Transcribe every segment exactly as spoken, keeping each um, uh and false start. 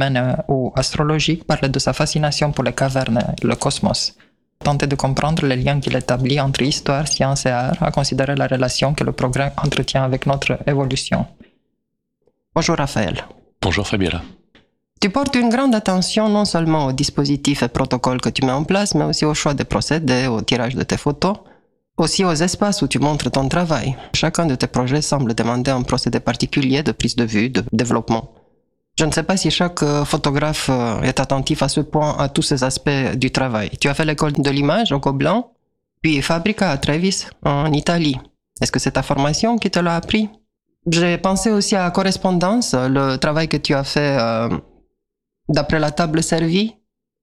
euh, ou astrologique parlait de sa fascination pour les cavernes et le cosmos. Tenter de comprendre les liens qu'il établit entre histoire, science et art, à considérer la relation que le progrès entretient avec notre évolution. Bonjour Raphaël. Bonjour Fabiola. Tu portes une grande attention non seulement aux dispositifs et protocoles que tu mets en place, mais aussi au choix des procédés, au tirage de tes photos, aussi aux espaces où tu montres ton travail. Chacun de tes projets semble demander un procédé particulier de prise de vue, de développement. Je ne sais pas si chaque photographe est attentif à ce point à tous ces aspects du travail. Tu as fait l'école de l'image au Gobelin, puis Fabrica à Trevis, en Italie. Est-ce que c'est ta formation qui te l'a appris? J'ai pensé aussi à Correspondance, le travail que tu as fait euh, d'après la table servie.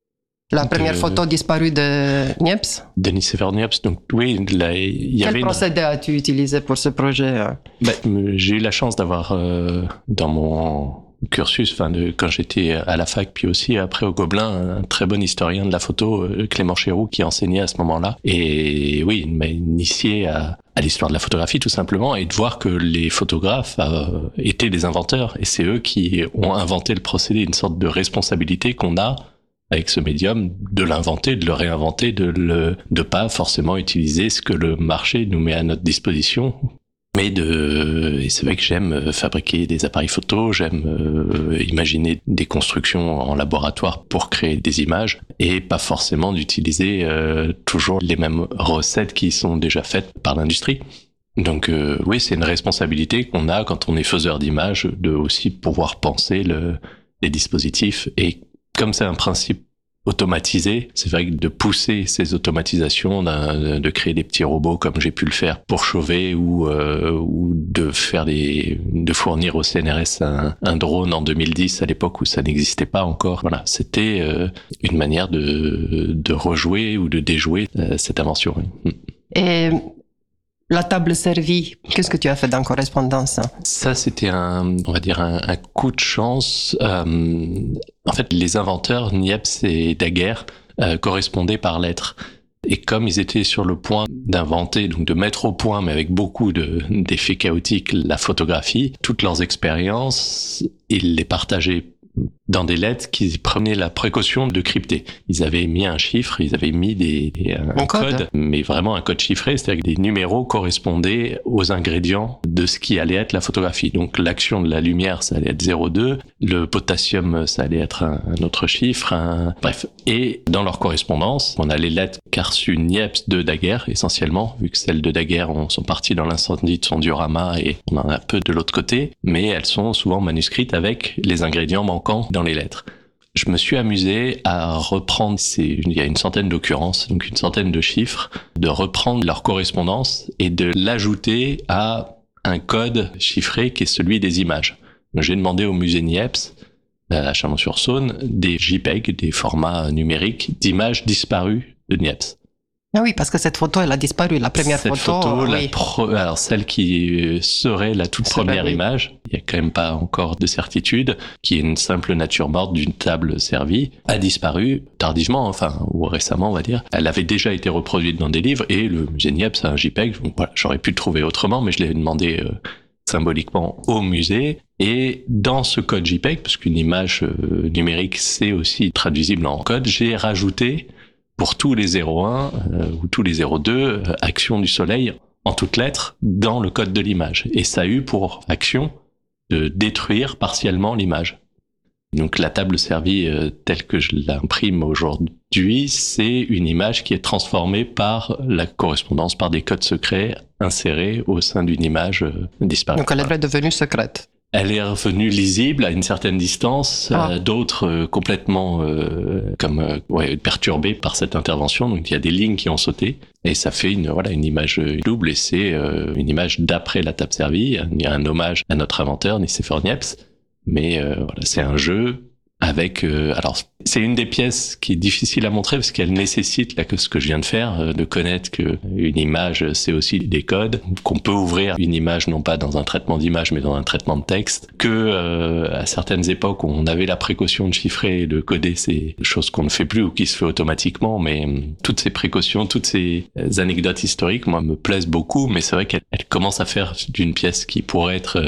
La de... première photo disparue de Niepce. Denis Sévère Niepce, donc oui, là, il y Quel avait... Quel procédé une... as-tu utilisé pour ce projet? Ben, j'ai eu la chance d'avoir euh, dans mon cursus, enfin de quand j'étais à la fac, puis aussi après au Gobelin, un très bon historien de la photo, Clément Chéroux, qui enseignait à ce moment-là. Et oui, il m'a initié à, à l'histoire de la photographie tout simplement, et de voir que les photographes euh, étaient des inventeurs, et c'est eux qui ont inventé le procédé, une sorte de responsabilité qu'on a avec ce médium, de l'inventer, de le réinventer, de le, de pas forcément utiliser ce que le marché nous met à notre disposition. Mais de, et c'est vrai que j'aime fabriquer des appareils photo, j'aime euh, imaginer des constructions en laboratoire pour créer des images, et pas forcément d'utiliser euh, toujours les mêmes recettes qui sont déjà faites par l'industrie. Donc euh, oui, c'est une responsabilité qu'on a quand on est faiseur d'images, de aussi pouvoir penser le, les dispositifs. Et comme c'est un principe automatisé, c'est vrai que de pousser ces automatisations, de créer des petits robots comme j'ai pu le faire pour Chauvet, ou euh, ou de faire des, de fournir au C N R S un, un drone en deux mille dix à l'époque où ça n'existait pas encore. Voilà, c'était euh, une manière de de rejouer ou de déjouer euh, cette invention. Et la table servie, qu'est-ce que tu as fait dans Correspondance? Ça, c'était un, on va dire, un, un coup de chance. Euh, en fait, les inventeurs, Niepce et Daguerre, euh, correspondaient par lettres. Et comme ils étaient sur le point d'inventer, donc de mettre au point, mais avec beaucoup de, d'effets chaotiques, la photographie, toutes leurs expériences, ils les partageaient dans des lettres qu'ils prenaient la précaution de crypter. Ils avaient mis un chiffre, ils avaient mis des, des un code, code, mais vraiment un code chiffré, c'est-à-dire que des numéros correspondaient aux ingrédients de ce qui allait être la photographie. Donc l'action de la lumière, ça allait être zéro virgule deux, le potassium, ça allait être un, un autre chiffre, un... bref. Et dans leur correspondance, on a les lettres qu'a reçues Niepce de Daguerre, essentiellement, vu que celles de Daguerre on, sont parties dans l'incendie de son diorama et on en a peu de l'autre côté, mais elles sont souvent manuscrites avec les ingrédients manquants dans les lettres. Je me suis amusé à reprendre ces, il y a une centaine d'occurrences, donc une centaine de chiffres, de reprendre leur correspondance et de l'ajouter à un code chiffré qui est celui des images. Donc, j'ai demandé au musée Niepce, à Chalon-sur-Saône, des JPEG, des formats numériques d'images disparues de Niepce. Ah oui, parce que cette photo, elle a disparu, la première cette photo. photo oui. la pro... Alors celle qui serait la toute serait première oui. image, il y a quand même pas encore de certitude, qui est une simple nature morte d'une table servie, a disparu tardivement, enfin, ou récemment on va dire. Elle avait déjà été reproduite dans des livres, et le musée Niepce a un JPEG, donc voilà, j'aurais pu le trouver autrement, mais je l'ai demandé euh, symboliquement au musée. Et dans ce code JPEG, parce qu'une image euh, numérique c'est aussi traduisible en code, j'ai rajouté pour tous les zéro un euh, ou tous les zéro deux, euh, action du soleil en toutes lettres dans le code de l'image. Et ça a eu pour action de détruire partiellement l'image. Donc la table servie euh, telle que je l'imprime aujourd'hui, c'est une image qui est transformée par la correspondance, par des codes secrets insérés au sein d'une image euh, disparue. Donc elle est devenue secrète. Elle est revenue lisible à une certaine distance, ah. euh, d'autres euh, complètement euh, comme euh, ouais, perturbées par cette intervention. Donc il y a des lignes qui ont sauté et ça fait une voilà une image double, et c'est euh, une image d'après la table servie. Il y a un hommage à notre inventeur Nicéphore Niepce, mais euh, voilà, c'est un jeu avec euh, alors c'est une des pièces qui est difficile à montrer parce qu'elle nécessite là que ce que je viens de faire euh, de connaître que une image c'est aussi des codes, qu'on peut ouvrir une image non pas dans un traitement d'image mais dans un traitement de texte, que euh, à certaines époques on avait la précaution de chiffrer et de coder ces choses qu'on ne fait plus ou qui se fait automatiquement, mais euh, toutes ces précautions, toutes ces anecdotes historiques moi me plaisent beaucoup, mais c'est vrai qu'elles commencent à faire d'une pièce qui pourrait être euh,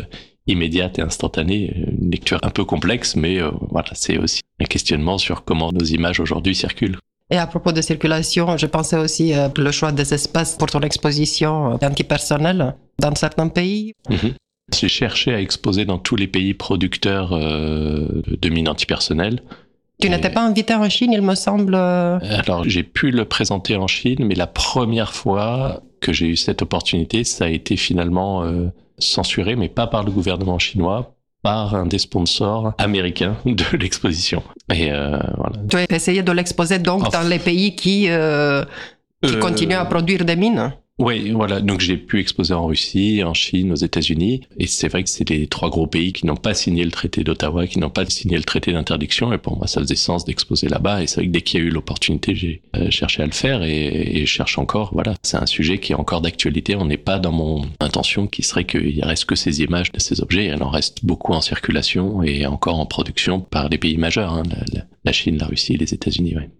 immédiate et instantanée, une lecture un peu complexe, mais euh, voilà, c'est aussi un questionnement sur comment nos images aujourd'hui circulent. Et à propos de circulation, je pensais aussi euh, le choix des espaces pour ton exposition antipersonnelle dans certains pays. Mm-hmm. J'ai cherché à exposer dans tous les pays producteurs euh, de mines antipersonnelles. Tu et... n'étais pas invité en Chine, il me semble. Alors, j'ai pu le présenter en Chine, mais la première fois que j'ai eu cette opportunité, ça a été finalement euh, censuré, mais pas par le gouvernement chinois, par un des sponsors américains de l'exposition. Et euh, voilà. Tu as essayé de l'exposer donc enfin, dans les pays qui, euh, qui euh... continuent à produire des mines? Oui, voilà. Donc j'ai pu exposer en Russie, en Chine, aux États-Unis. Et c'est vrai que c'est les trois gros pays qui n'ont pas signé le traité d'Ottawa, qui n'ont pas signé le traité d'interdiction. Et pour moi, ça faisait sens d'exposer là-bas. Et c'est vrai que dès qu'il y a eu l'opportunité, j'ai euh, cherché à le faire et, et je cherche encore. Voilà, c'est un sujet qui est encore d'actualité. On n'est pas dans mon intention qui serait qu'il ne reste que ces images de ces objets. Il en reste beaucoup en circulation et encore en production par les pays majeurs, hein, la, la Chine, la Russie et les États-Unis. Ouais.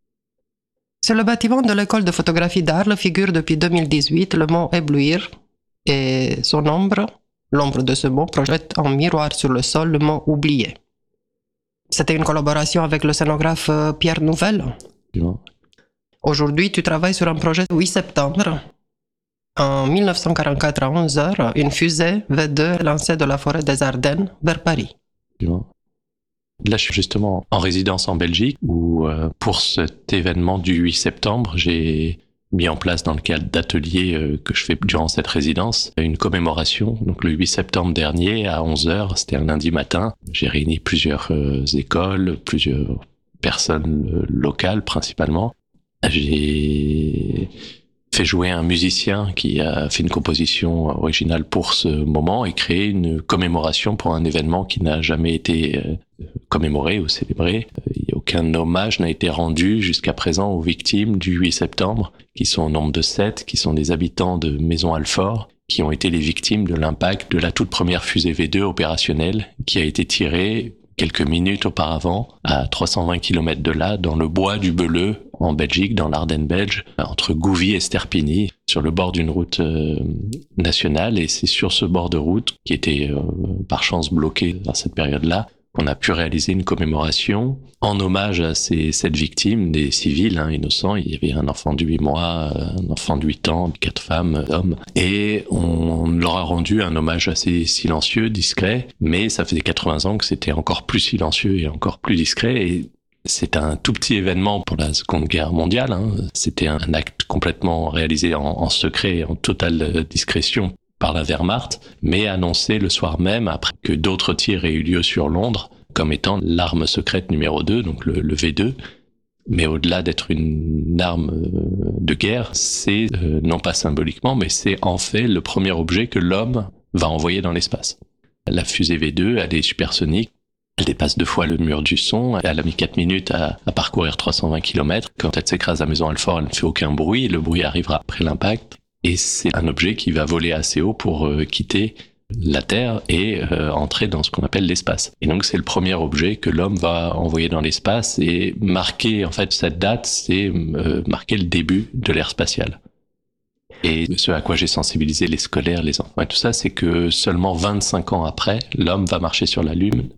Sur le bâtiment de l'école de photographie d'Arles figure depuis deux mille dix-huit le mot éblouir et son ombre, l'ombre de ce mot, projette en miroir sur le sol le mot oublié. C'était une collaboration avec le scénographe Pierre Nouvel. Ouais. Aujourd'hui, tu travailles sur un projet huit septembre. En mille neuf cent quarante-quatre à onze heures, une fusée V deux est lancée de la forêt des Ardennes vers Paris. Ouais. Là, je suis justement en résidence en Belgique où, euh, pour cet événement du huit septembre, j'ai mis en place dans le cadre d'ateliers euh, que je fais durant cette résidence, une commémoration. Donc le huit septembre dernier, à onze heures, c'était un lundi matin, j'ai réuni plusieurs euh, écoles, plusieurs personnes euh, locales principalement. J'ai fait jouer un musicien qui a fait une composition originale pour ce moment et créé une commémoration pour un événement qui n'a jamais été euh, commémoré ou célébré. Il y a aucun hommage n'a été rendu jusqu'à présent aux victimes du huit septembre, qui sont au nombre de sept, qui sont des habitants de Maison-Alfort, qui ont été les victimes de l'impact de la toute première fusée V deux opérationnelle, qui a été tirée quelques minutes auparavant, à trois cent vingt kilomètres de là, dans le bois du Beleu, en Belgique, dans l'Ardenne belge, entre Gouvy et Sterpigny, sur le bord d'une route euh, nationale. Et c'est sur ce bord de route, qui était euh, par chance bloqué dans cette période-là, qu'on a pu réaliser une commémoration en hommage à ces sept victimes, des civils hein, innocents. Il y avait un enfant de huit mois, un enfant de huit ans, quatre femmes, hommes. Et on leur a rendu un hommage assez silencieux, discret, mais ça faisait quatre-vingts ans que c'était encore plus silencieux et encore plus discret. Et c'est un tout petit événement pour la Seconde Guerre mondiale. Hein. C'était un acte complètement réalisé en, en secret, en totale discrétion par la Wehrmacht, mais annoncé le soir même, après que d'autres tirs aient eu lieu sur Londres, comme étant l'arme secrète numéro deux, donc le, le V deux. Mais au-delà d'être une arme de guerre, c'est, euh, non pas symboliquement, mais c'est en fait le premier objet que l'homme va envoyer dans l'espace. La fusée V deux, elle est supersonique, elle dépasse deux fois le mur du son, elle a mis quatre minutes à, à parcourir trois cent vingt kilomètres. Quand elle s'écrase à Maison-Alfort, elle ne fait aucun bruit, le bruit arrivera après l'impact. Et c'est un objet qui va voler assez haut pour euh, quitter la Terre et euh, entrer dans ce qu'on appelle l'espace. Et donc c'est le premier objet que l'homme va envoyer dans l'espace et marquer, en fait, cette date, c'est euh, marquer le début de l'ère spatiale. Et ce à quoi j'ai sensibilisé les scolaires, les enfants et tout ça, c'est que seulement vingt-cinq ans après, l'homme va marcher sur la Lune.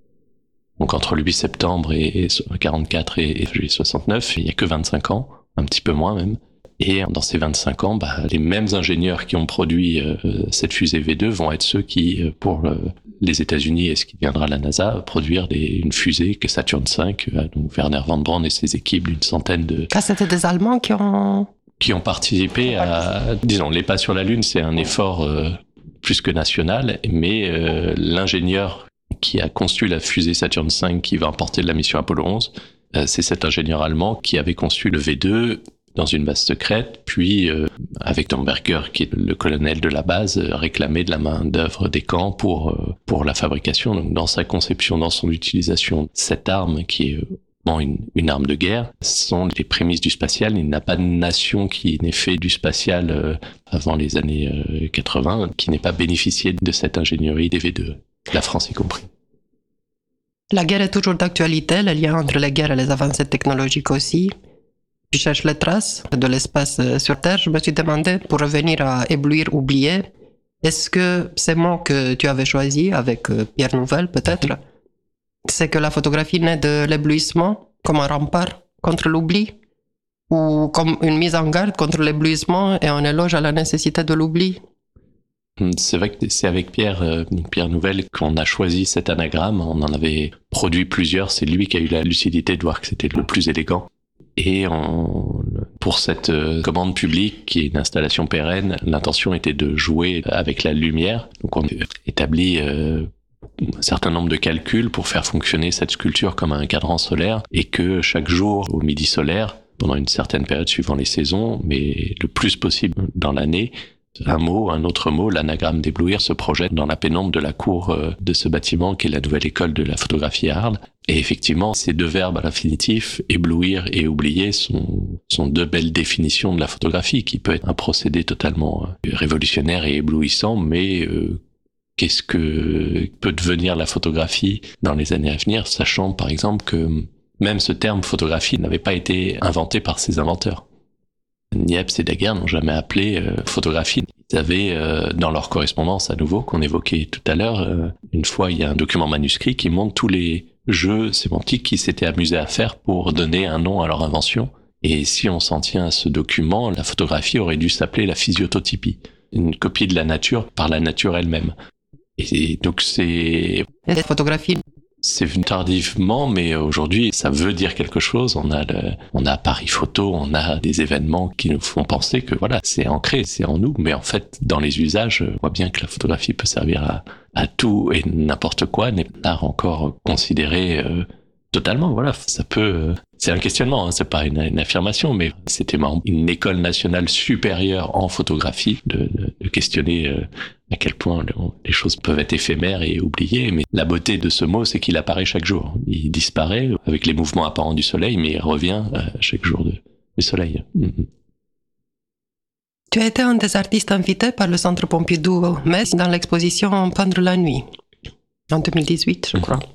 Donc entre le huit septembre et quarante-quatre et, et juillet soixante-neuf, il n'y a que vingt-cinq ans, un petit peu moins même. Et dans ces vingt-cinq ans, bah, les mêmes ingénieurs qui ont produit euh, cette fusée V deux vont être ceux qui, pour le, les États-Unis et ce qui deviendra la NASA, produire des, une fusée que Saturn cinq, euh, donc Werner von Braun et ses équipes d'une centaine de... Ah, c'était des Allemands qui ont... Qui ont participé à... Disons, les pas sur la Lune, c'est un effort euh, plus que national, mais euh, l'ingénieur qui a conçu la fusée Saturn cinq qui va emporter de la mission Apollo onze, euh, c'est cet ingénieur allemand qui avait conçu le V deux dans une base secrète, puis euh, avec Domberger, qui est le colonel de la base, euh, réclamé de la main d'œuvre des camps pour euh, pour la fabrication. Donc dans sa conception, dans son utilisation, cette arme qui est euh, bon, une, une arme de guerre, sont les prémices du spatial. Il n'y a pas de nation qui n'ait fait du spatial euh, avant les années euh, quatre-vingts, qui n'ait pas bénéficié de cette ingénierie des V deux, la France y compris. La guerre est toujours d'actualité, le lien entre les guerres et les avancées technologiques aussi. Je cherche les traces de l'espace sur Terre. Je me suis demandé, pour revenir à éblouir, oublier, Est-ce que ces mots que tu avais choisis avec Pierre Nouvel, peut-être, mmh. c'est que la photographie naît de l'éblouissement comme un rempart contre l'oubli, ou comme une mise en garde contre l'éblouissement et un éloge à la nécessité de l'oubli? C'est vrai que c'est avec Pierre, euh, Pierre Nouvel qu'on a choisi cet anagramme. On en avait produit plusieurs. C'est lui qui a eu la lucidité de voir que c'était le plus élégant. Et on, pour cette euh, commande publique, qui est une installation pérenne, l'intention était de jouer avec la lumière. Donc on a établi euh, un certain nombre de calculs pour faire fonctionner cette sculpture comme un cadran solaire, et que chaque jour au midi solaire, pendant une certaine période suivant les saisons, mais le plus possible dans l'année, un mot, un autre mot, l'anagramme d'éblouir se projette dans la pénombre de la cour de ce bâtiment qui est la nouvelle école de la photographie à Arles. Et effectivement, ces deux verbes à l'infinitif, éblouir et oublier, sont, sont deux belles définitions de la photographie, qui peut être un procédé totalement révolutionnaire et éblouissant, mais euh, qu'est-ce que peut devenir la photographie dans les années à venir, sachant par exemple que même ce terme photographie n'avait pas été inventé par ses inventeurs. Niepce et Daguerre n'ont jamais appelé euh, photographie. Ils avaient euh, dans leur correspondance, à nouveau, qu'on évoquait tout à l'heure, euh, une fois il y a un document manuscrit qui montre tous les jeux sémantiques qu'ils s'étaient amusés à faire pour donner un nom à leur invention. Et si on s'en tient à ce document, la photographie aurait dû s'appeler la physiototypie, une copie de la nature par la nature elle-même. Et donc c'est... La photographie, c'est venu tardivement, mais aujourd'hui, ça veut dire quelque chose. On a le, on a Paris Photo, on a des événements qui nous font penser que voilà, c'est ancré, c'est en nous. Mais en fait, dans les usages, on voit bien que la photographie peut servir à, à tout et n'importe quoi n'est pas encore considéré euh, totalement. Voilà, ça peut. Euh, c'est un questionnement, hein, c'est pas une, une affirmation, mais c'était marrant. Une école nationale supérieure en photographie de, de, de questionner. Euh, à quel point les choses peuvent être éphémères et oubliées, mais la beauté de ce mot, c'est qu'il apparaît chaque jour. Il disparaît avec les mouvements apparents du soleil, mais il revient chaque jour de, du soleil. Mm-hmm. Tu as été un des artistes invités par le Centre Pompidou-Metz dans l'exposition Peindre la nuit, en deux mille dix-huit, je crois.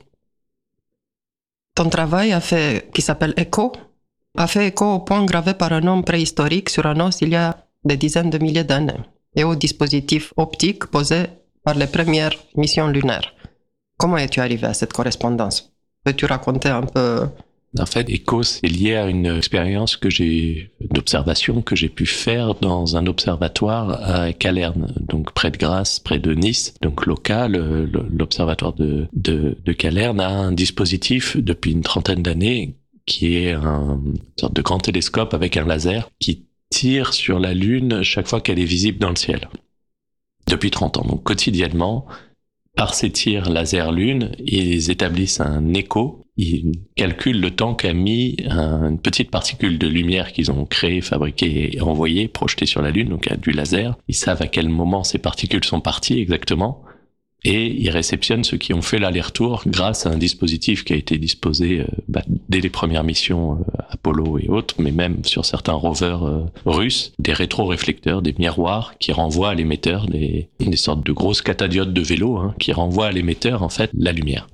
Mm-hmm. Ton travail a fait, qui s'appelle Écho, a fait écho au point gravé par un homme préhistorique sur un os il y a des dizaines de milliers d'années, et au dispositif optique posé par les premières missions lunaires. Comment es-tu arrivé à cette correspondance? Peux-tu raconter un peu? En fait, Écho, c'est lié à une expérience que j'ai, d'observation que j'ai pu faire dans un observatoire à Calerne, donc près de Grasse, près de Nice, donc local. L'observatoire de, de, de Calerne a un dispositif depuis une trentaine d'années qui est un, une sorte de grand télescope avec un laser qui tire sur la Lune chaque fois qu'elle est visible dans le ciel. Depuis trente ans. Donc quotidiennement, par ces tirs laser-lune, ils établissent un écho. Ils calculent le temps qu'a mis un, une petite particule de lumière qu'ils ont créée, fabriquée et envoyée, projetée sur la Lune, donc du laser. Ils savent à quel moment ces particules sont parties exactement. Et ils réceptionnent ceux qui ont fait l'aller-retour grâce à un dispositif qui a été disposé euh, bah, dès les premières missions euh, Apollo et autres, mais même sur certains rovers euh, russes, des rétroréflecteurs, des miroirs qui renvoient à l'émetteur, des, des sortes de grosses catadiodes de vélo hein, qui renvoient à l'émetteur en fait la lumière.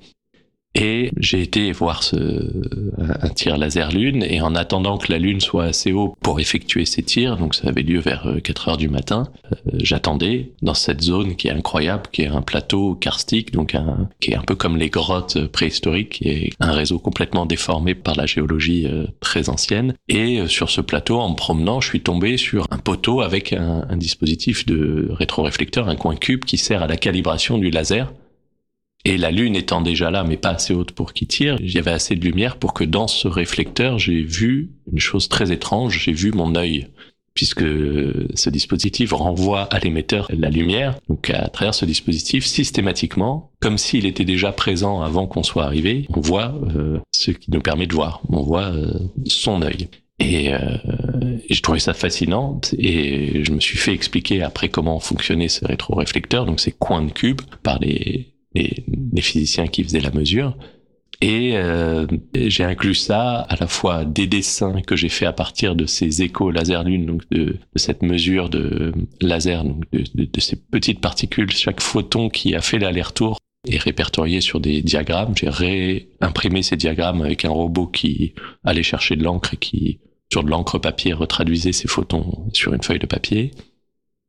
Et j'ai été voir ce, un tir laser lune, et en attendant que la lune soit assez haut pour effectuer ces tirs, donc ça avait lieu vers quatre heures du matin, euh, j'attendais dans cette zone qui est incroyable, qui est un plateau karstique, donc un, qui est un peu comme les grottes préhistoriques, qui est un réseau complètement déformé par la géologie euh, très ancienne. Et euh, sur ce plateau, en me promenant, je suis tombé sur un poteau avec un, un dispositif de rétroréflecteur, un coin cube qui sert à la calibration du laser. Et la lune étant déjà là, mais pas assez haute pour qu'il tire, il y avait assez de lumière pour que dans ce réflecteur, j'ai vu une chose très étrange, j'ai vu mon œil, puisque ce dispositif renvoie à l'émetteur la lumière. Donc à travers ce dispositif, systématiquement, comme s'il était déjà présent avant qu'on soit arrivé, on voit euh, ce qui nous permet de voir, on voit euh, son œil. Et, euh, et j'ai trouvé ça fascinant, et je me suis fait expliquer après comment fonctionnait ce rétroréflecteur, donc ces coins de cube, par les... Et les physiciens qui faisaient la mesure. Et euh, j'ai inclus ça à la fois des dessins que j'ai fait à partir de ces échos laser-lune, donc de, de cette mesure de laser, donc de, de, de ces petites particules. Chaque photon qui a fait l'aller-retour est répertorié sur des diagrammes. J'ai réimprimé ces diagrammes avec un robot qui allait chercher de l'encre et qui, sur de l'encre papier, retraduisait ces photons sur une feuille de papier.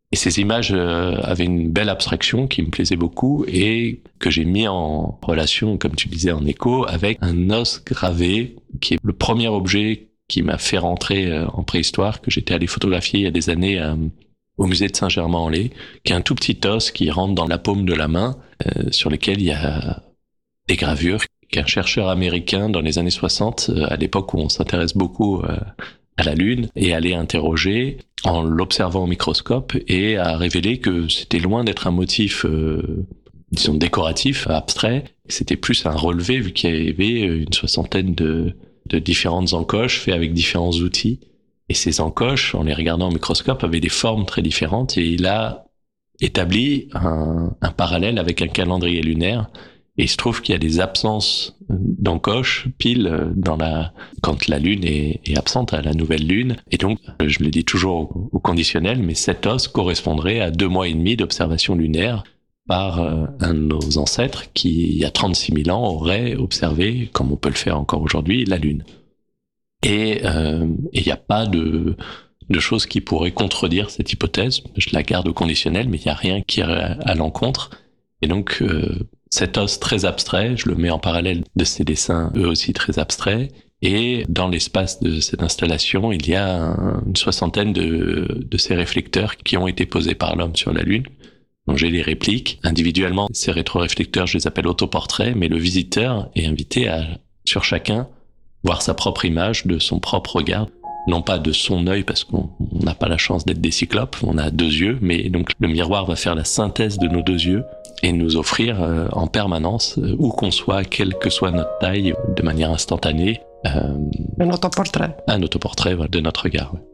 Et ces images euh, avaient une belle abstraction qui me plaisait beaucoup et que j'ai mis en relation, comme tu disais, en écho, avec un os gravé, qui est le premier objet qui m'a fait rentrer euh, en préhistoire, que j'étais allé photographier il y a des années euh, au musée de Saint-Germain-en-Laye, qui est un tout petit os qui rentre dans la paume de la main, euh, sur lequel il y a des gravures qu'un chercheur américain dans les années soixante, euh, à l'époque où on s'intéresse beaucoup euh, à la Lune, et allé interroger en l'observant au microscope et a révélé que c'était loin d'être un motif, euh, disons, décoratif, abstrait. C'était plus un relevé vu qu'il y avait une soixantaine de, de différentes encoches faites avec différents outils. Et ces encoches, en les regardant au microscope, avaient des formes très différentes et il a établi un, un parallèle avec un calendrier lunaire. Et il se trouve qu'il y a des absences d'encoches pile dans la quand la lune est, est absente à la nouvelle lune. Et donc, je le dis toujours au, au conditionnel, mais cet os correspondrait à deux mois et demi d'observation lunaire par euh, un de nos ancêtres qui, il y a trente-six mille ans, aurait observé, comme on peut le faire encore aujourd'hui, la lune. Et euh, il n'y a pas de de choses qui pourraient contredire cette hypothèse. Je la garde au conditionnel, mais il n'y a rien qui irait à, à l'encontre. Et donc, euh, cet os très abstrait, je le mets en parallèle de ces dessins, eux aussi très abstraits. Et dans l'espace de cette installation, il y a un, une soixantaine de, de ces réflecteurs qui ont été posés par l'homme sur la Lune. Donc j'ai les répliques. Individuellement, ces rétroréflecteurs, je les appelle autoportraits, mais le visiteur est invité à, sur chacun, voir sa propre image de son propre regard. Non pas de son œil, parce qu'on n'a pas la chance d'être des cyclopes, on a deux yeux, mais donc le miroir va faire la synthèse de nos deux yeux et nous offrir euh, en permanence, euh, où qu'on soit, quelle que soit notre taille, de manière instantanée, euh, un autoportrait. Un autoportrait voilà, de notre regard. Ouais.